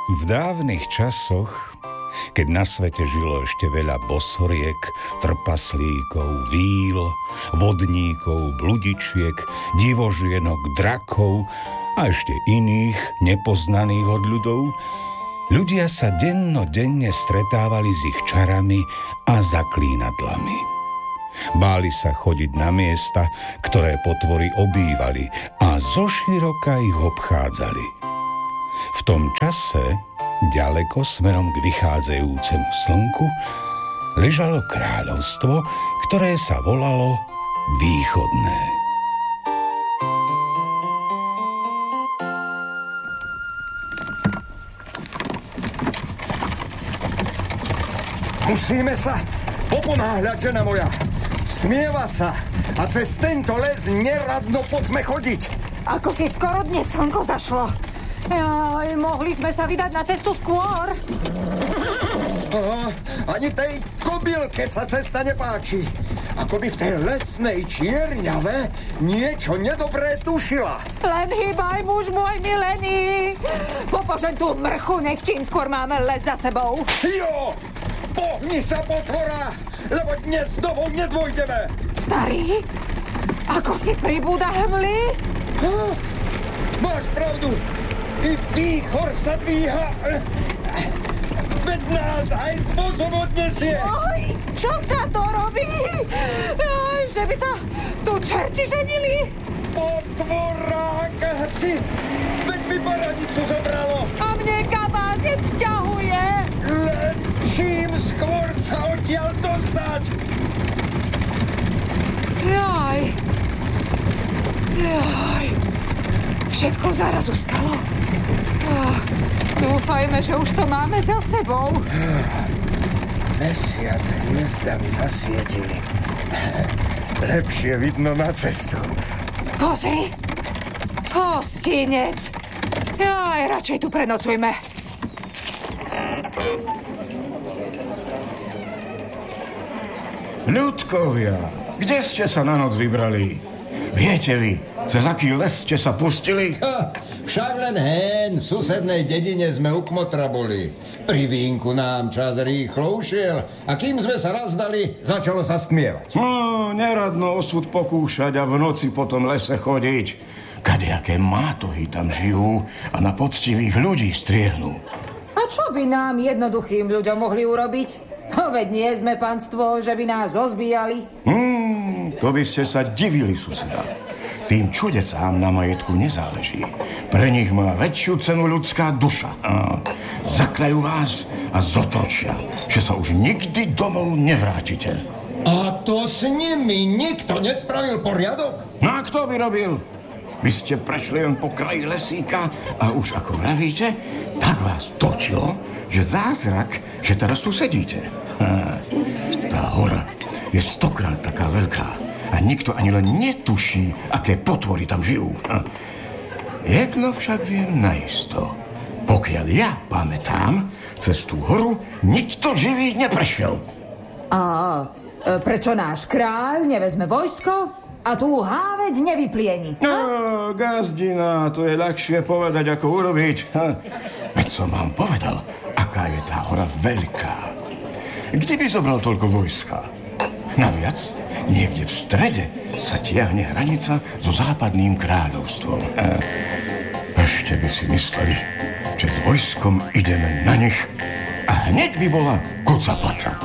V dávnych časoch, keď na svete žilo ešte veľa bosoriek, trpaslíkov, víl, vodníkov, bludičiek, divožienok, drakov a ešte iných nepoznaných od ľudov, ľudia sa dennodenne stretávali s ich čarami a zaklínadlami. Báli sa chodiť na miesta, ktoré potvory obývali a zoširoka ich obchádzali. V tom čase, ďaleko smerom k vychádzajúcemu slnku, ležalo kráľovstvo, ktoré sa volalo Východné. Musíme sa poponáhľať, žena moja. Stmieva sa a cez tento les neradno poďme chodiť. Ako si skoro dnes slnko zašlo. Mohli sme sa vydať na cestu skôr. Ani tej kobylke sa cesta nepáči. Ako by v tej lesnej čierňave niečo nedobré tušila. Len hýbaj, muž môj milený. Popožen tú mrchu, nech čím skôr máme les za sebou. Jo! Pohni sa, potvora, lebo dnes domov nedvojdeme. Starý, ako si pribúda hmly? Máš pravdu. I výchor sa dvíha. Veď nás aj s vozom odnesie. Oj, čo sa to robí? Oj, že by sa tu čerti ženili? Potvorák si. Veď mi baranicu zobralo. A mne kabátec sťahuje. Len čím skôr sa odtiaľ dostať. Jaj. Všetko zaraz ustalo. Dúfajme, že už to máme za sebou. Mesiac hviezdami zasvietili. Lepšie vidno na cestu. Pozri, hostinec. Radšej tu prenocujme. Ľudkovia, kde ste sa na noc vybrali? Viete vy, cez aký les ste sa pustili? Však len hen, v susednej dedine sme u kmotra boli. Pri vínku nám čas rýchlo ušiel a kým sme sa nazdali, začalo sa stmievať. No, neradno osud pokúšať a v noci po tom lese chodiť. Kadejaké mátohy tam žijú a na poctivých ľudí striehnú. A čo by nám jednoduchým ľuďom mohli urobiť? No veď nie sme panstvo, že by nás ozbíjali. To by ste sa divili, suseda. Tým čudecám na majetku nezáleží. Pre nich má väčšiu cenu ľudská duša. Zaklajú vás a zotročia, že sa už nikdy domov nevrátite. A to s nimi nikto nespravil poriadok? No a kto by robil? Vy ste prešli len po kraji lesíka a už ako vravíte, tak vás točilo, že zázrak, že teraz tu sedíte. Tá hora je 100-krát taká veľká. A nikto ani len netuší, aké potvory tam žijú. Jedno však viem naisto. Pokiaľ ja pamätám, cez tú horu nikto živý neprešiel. A prečo náš kráľ nevezme vojsko a tú háveď nevyplieni? No, gazdina, to je ľahšie povedať, ako urobiť. Veď som vám povedal, aká je tá hora veľká. Kde by zobral toľko vojska? Naviac, niekde v strede sa tiahne hranica so západným kráľovstvom. Ešte by si mysleli, že s vojskom ideme na nich a hneď by bola kucapača.